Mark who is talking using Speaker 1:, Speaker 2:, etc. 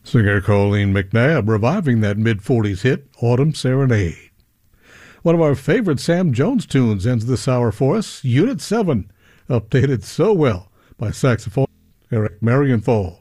Speaker 1: Singer Colleen McNabb reviving that mid-40s hit, Autumn Serenade. One of our favorite Sam Jones tunes ends this hour for us, Unit 7, updated so well by saxophone Eric Marienthal.